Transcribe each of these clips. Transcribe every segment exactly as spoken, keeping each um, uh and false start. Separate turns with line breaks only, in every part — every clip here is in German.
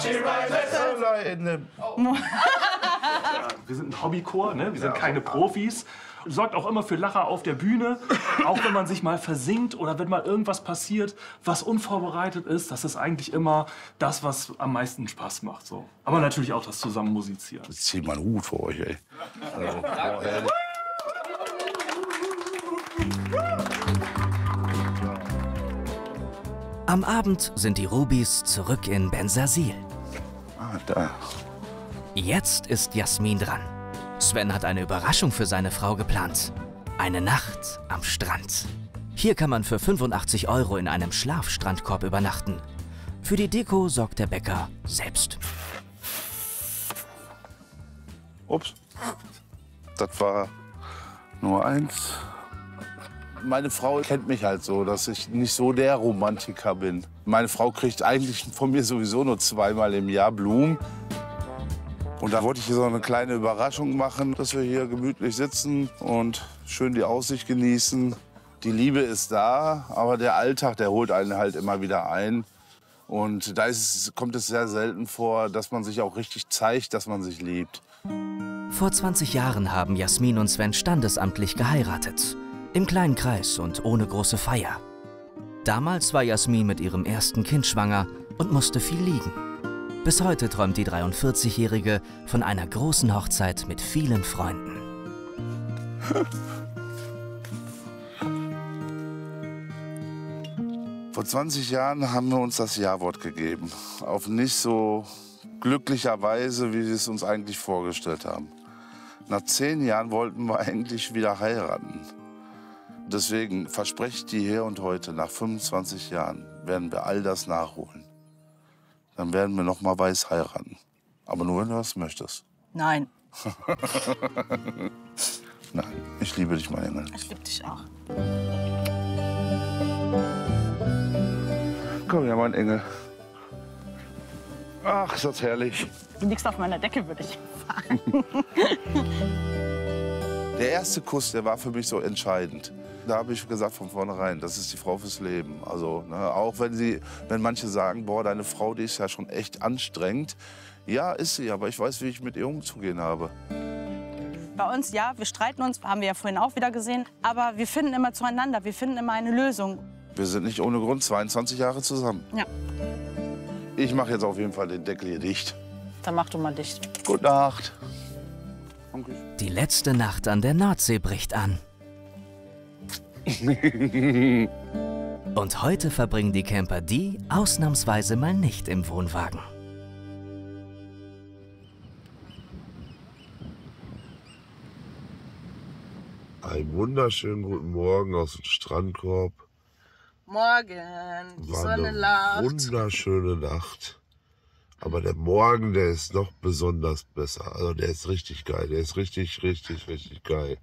Wir sind ein Hobbychor, ne? Wir sind keine Profis. Sorgt auch immer für Lacher auf der Bühne, auch wenn man sich mal versinkt oder wenn mal irgendwas passiert, was unvorbereitet ist. Das ist eigentlich immer das, was am meisten Spaß macht. So. Aber natürlich auch das Zusammenmusizieren.
Ich zieh mal einen Hut vor euch, ey. Also,
Am Abend sind die Rubis zurück in Bensersiel.
Ah, da.
Jetzt ist Jasmin dran. Sven hat eine Überraschung für seine Frau geplant. Eine Nacht am Strand. Hier kann man für fünfundachtzig Euro in einem Schlafstrandkorb übernachten. Für die Deko sorgt der Bäcker selbst.
Ups. Das war nur eins. Meine Frau kennt mich halt so, dass ich nicht so der Romantiker bin. Meine Frau kriegt eigentlich von mir sowieso nur zweimal im Jahr Blumen. Und da wollte ich hier so eine kleine Überraschung machen, dass wir hier gemütlich sitzen und schön die Aussicht genießen. Die Liebe ist da, aber der Alltag, der holt einen halt immer wieder ein. Und da ist, kommt es sehr selten vor, dass man sich auch richtig zeigt, dass man sich liebt.
Vor zwanzig Jahren haben Jasmin und Sven standesamtlich geheiratet. Im kleinen Kreis und ohne große Feier. Damals war Jasmin mit ihrem ersten Kind schwanger und musste viel liegen. Bis heute träumt die dreiundvierzigjährige von einer großen Hochzeit mit vielen Freunden.
Vor zwanzig Jahren haben wir uns das Ja-Wort gegeben. Auf nicht so glücklicher Weise, wie wir es uns eigentlich vorgestellt haben. Nach zehn Jahren wollten wir eigentlich wieder heiraten. Deswegen verspreche ich dir hier und heute, nach fünfundzwanzig Jahren werden wir all das nachholen. Dann werden wir noch mal weiß heiraten. Aber nur, wenn du das möchtest.
Nein.
Nein, ich liebe dich, mein Engel.
Ich liebe dich auch.
Komm her, mein Engel. Ach, ist das herrlich.
Du liegst auf meiner Decke, würde ich sagen.
Der erste Kuss, der war für mich so entscheidend. Da habe ich gesagt von vornherein, das ist die Frau fürs Leben. Also, ne, auch wenn, sie, wenn manche sagen, boah, deine Frau, die ist ja schon echt anstrengend. Ja, ist sie, aber ich weiß, wie ich mit ihr umzugehen habe.
Bei uns, ja, wir streiten uns, haben wir ja vorhin auch wieder gesehen. Aber wir finden immer zueinander, wir finden immer eine Lösung.
Wir sind nicht ohne Grund zweiundzwanzig Jahre zusammen.
Ja.
Ich mache jetzt auf jeden Fall den Deckel hier dicht.
Dann mach du mal dicht.
Gute Nacht.
Die letzte Nacht an der Nordsee bricht an. Und heute verbringen die Camper die ausnahmsweise mal nicht im Wohnwagen.
Einen wunderschönen guten Morgen aus dem Strandkorb.
Morgen, die
War
Sonne
eine
lacht.
wunderschöne Nacht. Aber der Morgen, der ist noch besonders besser. Also der ist richtig geil. Der ist richtig, richtig, richtig geil.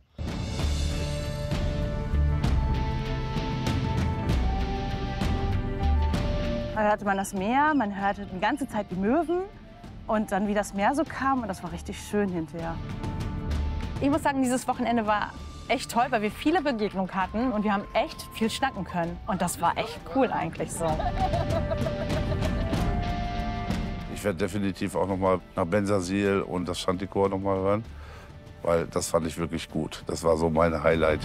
Da hörte man das Meer, man hörte die ganze Zeit die Möwen. Und dann, wie das Meer so kam, und das war richtig schön hinterher. Ich muss sagen, dieses Wochenende war echt toll, weil wir viele Begegnungen hatten und wir haben echt viel schnacken können. Und das war echt cool eigentlich so.
Ich werde definitiv auch noch mal nach Bensersiel und das Chanticoor noch mal hören, weil das fand ich wirklich gut. Das war so mein Highlight.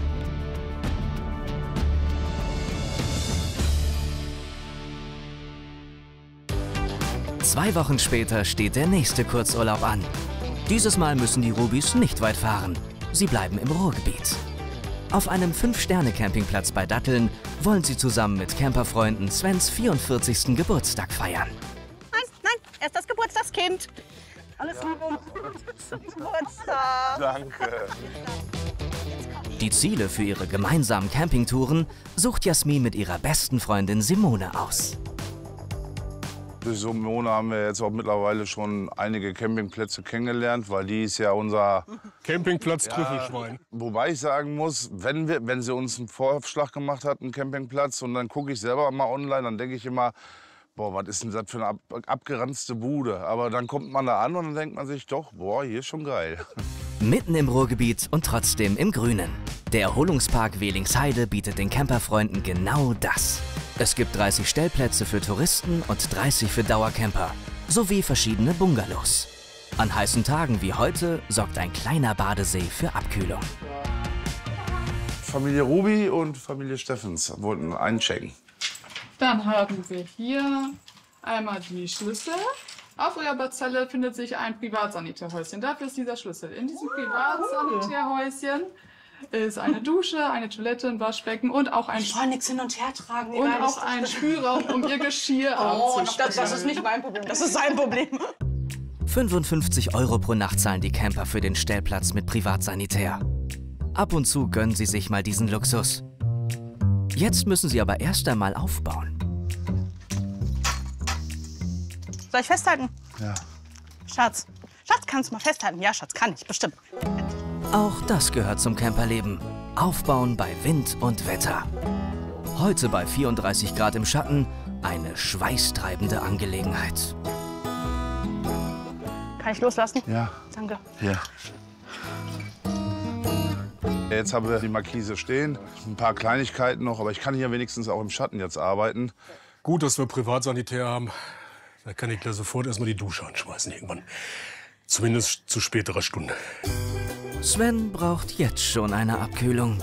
Zwei Wochen später steht der nächste Kurzurlaub an. Dieses Mal müssen die Rubis nicht weit fahren. Sie bleiben im Ruhrgebiet. Auf einem Fünf-Sterne-Campingplatz bei Datteln wollen sie zusammen mit Camperfreunden Svens vierundvierzigsten Geburtstag feiern.
Nein, nein, er ist das Geburtstagskind. Alles Liebe zum Geburtstag.
Danke.
Die Ziele für ihre gemeinsamen Campingtouren sucht Jasmin mit ihrer besten Freundin Simone aus.
Durch Simone haben wir jetzt auch mittlerweile schon einige Campingplätze kennengelernt, weil die ist ja unser
Campingplatz Trüffelschwein.
Ja, wobei ich sagen muss, wenn, wir, wenn sie uns einen Vorschlag gemacht hat, einen Campingplatz, und dann gucke ich selber mal online, dann denke ich immer, boah, was ist denn das für eine ab, abgeranzte Bude? Aber dann kommt man da an und dann denkt man sich doch, boah, hier ist schon geil.
Mitten im Ruhrgebiet und trotzdem im Grünen. Der Erholungspark Welingsheide bietet den Camperfreunden genau das. Es gibt dreißig Stellplätze für Touristen und dreißig für Dauercamper. sowie verschiedene Bungalows. An heißen Tagen wie heute sorgt ein kleiner Badesee für Abkühlung.
Familie Ruby und Familie Steffens wollten einchecken.
Dann haben wir hier einmal die Schlüssel. Auf eurer Parzelle findet sich ein Privatsanitärhäuschen. Dafür ist dieser Schlüssel. In diesem Privatsanitärhäuschen ist eine Dusche, eine Toilette, ein Waschbecken und auch ein,
Ich will nichts hin und her tragen.
und auch ein Spülraum, um ihr Geschirr
Oh,
abzuspülen.
das, das ist nicht mein Problem, das ist sein Problem.
fünfundfünfzig Euro pro Nacht zahlen die Camper für den Stellplatz mit Privatsanitär. Ab und zu gönnen sie sich mal diesen Luxus. Jetzt müssen sie aber erst einmal aufbauen.
Soll ich festhalten?
Ja.
Schatz. Schatz, kannst du mal festhalten? Ja, Schatz, kann ich, bestimmt.
Auch das gehört zum Camperleben. Aufbauen bei Wind und Wetter. Heute bei vierunddreißig Grad im Schatten eine schweißtreibende Angelegenheit.
Kann ich loslassen?
Ja.
Danke.
Hier. Jetzt haben wir die Markise stehen, ein paar Kleinigkeiten noch, aber ich kann hier wenigstens auch im Schatten jetzt arbeiten.
Gut, dass wir Privatsanitär haben. Da kann ich gleich sofort erstmal die Dusche anschmeißen irgendwann. Zumindest zu späterer Stunde.
Sven braucht jetzt schon eine Abkühlung.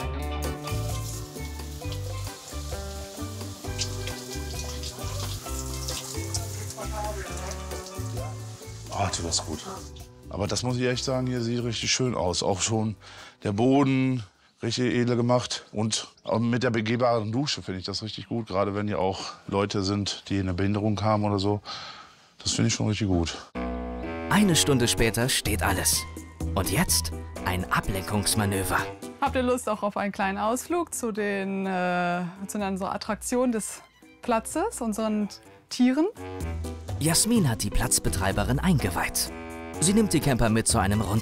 Oh, tut das gut. Aber das muss ich echt sagen, hier sieht richtig schön aus. Auch schon der Boden richtig edel gemacht. Und auch mit der begehbaren Dusche finde ich das richtig gut. Gerade wenn hier auch Leute sind, die eine Behinderung haben oder so. Das finde ich schon richtig gut.
Eine Stunde später steht alles. Und jetzt ein Ablenkungsmanöver.
Habt ihr Lust auch auf einen kleinen Ausflug zu den äh, zu unserer Attraktion des Platzes, unseren Tieren?
Jasmin hat die Platzbetreiberin eingeweiht. Sie nimmt die Camper mit zu einem Rundgang.